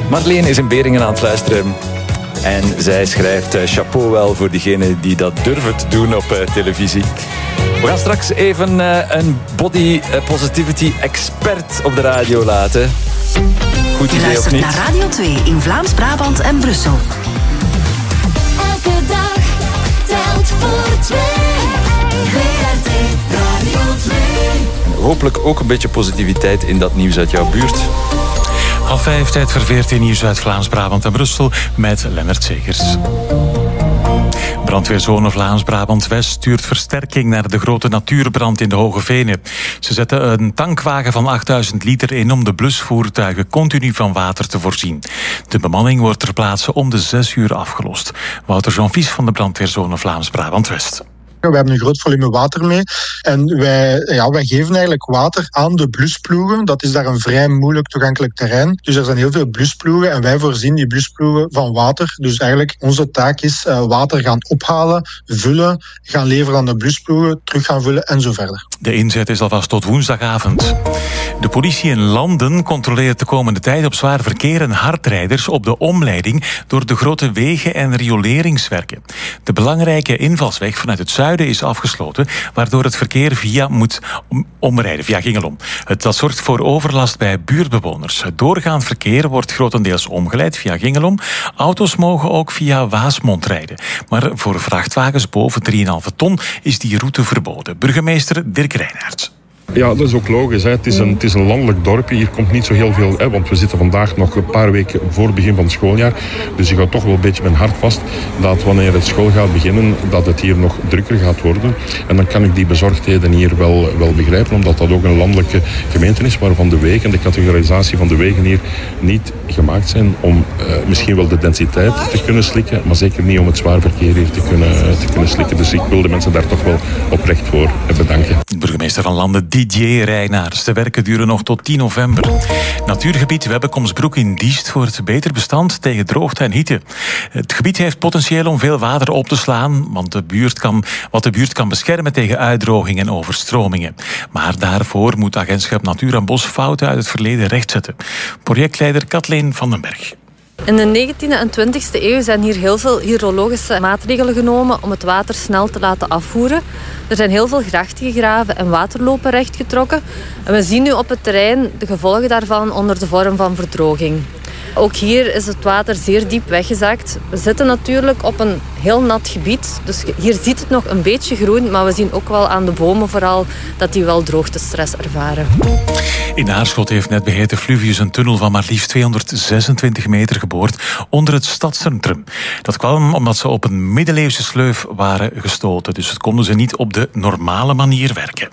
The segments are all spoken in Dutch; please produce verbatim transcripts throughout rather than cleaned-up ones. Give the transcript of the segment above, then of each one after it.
Marleen is in Beringen aan het luisteren. En zij schrijft uh, chapeau wel voor diegenen die dat durven te doen op uh, televisie. We gaan straks even uh, een body positivity expert op de radio laten. Goed idee, Je luistert of niet? naar Radio twee in Vlaams-Brabant en Brussel. Elke dag telt voor twee. V R T Radio twee. Hopelijk ook een beetje positiviteit in dat nieuws uit jouw buurt. Half vijf, tijd voor V R T Nieuws uit Vlaams-Brabant en Brussel met Lennart Zegers. Brandweerzone Vlaams-Brabant-West stuurt versterking naar de grote natuurbrand in de Hoge Venen. Ze zetten een tankwagen van achtduizend liter in om de blusvoertuigen continu van water te voorzien. De bemanning wordt ter plaatse om de zes uur afgelost. Wouter Jean-Vies van de Brandweerzone Vlaams-Brabant-West. We hebben een groot volume water mee en wij, ja, wij geven eigenlijk water aan de blusploegen. Dat is daar een vrij moeilijk toegankelijk terrein. Dus er zijn heel veel blusploegen en wij voorzien die blusploegen van water. Dus eigenlijk onze taak is uh, water gaan ophalen, vullen, gaan leveren aan de blusploegen, terug gaan vullen en zo verder. De inzet is alvast tot woensdagavond. De politie in Landen controleert de komende tijd op zwaar verkeer en hardrijders op de omleiding door de grote wegen en rioleringswerken. De belangrijke invalsweg vanuit het zuiden is afgesloten, waardoor het verkeer via moet omrijden, via Gingelom. Het, dat zorgt voor overlast bij buurtbewoners. Het doorgaand verkeer wordt grotendeels omgeleid via Gingelom. Auto's mogen ook via Waasmond rijden. Maar voor vrachtwagens boven drie komma vijf ton is die route verboden. Burgemeester Dirk Reinaerts. Ja, dat is ook logisch. Hè. Het, is een, het is een landelijk dorpje. Hier komt niet zo heel veel... Hè, want we zitten vandaag nog een paar weken voor het begin van het schooljaar. Dus ik hou toch wel een beetje mijn hart vast dat wanneer het school gaat beginnen, dat het hier nog drukker gaat worden. En dan kan ik die bezorgdheden hier wel, wel begrijpen, omdat dat ook een landelijke gemeente is, waarvan de wegen, de categorisatie van de wegen hier niet gemaakt zijn om uh, misschien wel de densiteit te kunnen slikken, maar zeker niet om het zwaar verkeer hier te kunnen, te kunnen slikken. Dus ik wil de mensen daar toch wel oprecht voor bedanken. Burgemeester van Landen, Didier Reinaerts. De werken duren nog tot tien november. Natuurgebied Webbekomsbroek in Diest voor het beter bestand tegen droogte en hitte. Het gebied heeft potentieel om veel water op te slaan, want de buurt kan, wat de buurt kan beschermen tegen uitdroging en overstromingen. Maar daarvoor moet Agentschap Natuur en Bos fouten uit het verleden rechtzetten. Projectleider Kathleen van den Berg. In de negentiende en twintigste eeuw zijn hier heel veel hydrologische maatregelen genomen om het water snel te laten afvoeren. Er zijn heel veel grachten gegraven en waterlopen rechtgetrokken. En we zien nu op het terrein de gevolgen daarvan onder de vorm van verdroging. Ook hier is het water zeer diep weggezakt. We zitten natuurlijk op een heel nat gebied. Dus hier ziet het nog een beetje groen. Maar we zien ook wel aan de bomen vooral dat die wel droogtestress ervaren. In Aarschot heeft Netbeheerder Fluvius een tunnel van maar liefst tweehonderdzesentwintig meter geboord onder het stadscentrum. Dat kwam omdat ze op een middeleeuwse sleuf waren gestoten. Dus het konden ze niet op de normale manier werken.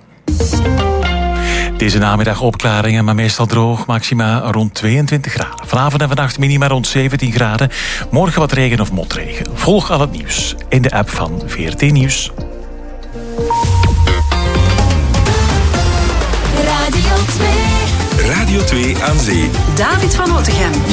Deze namiddag opklaringen, maar meestal droog. Maxima rond tweeëntwintig graden. Vanavond en vannacht minima rond zeventien graden. Morgen wat regen of motregen. Volg al het nieuws in de app van V R T Nieuws. Radio twee. Radio twee aan zee. David van Otegem.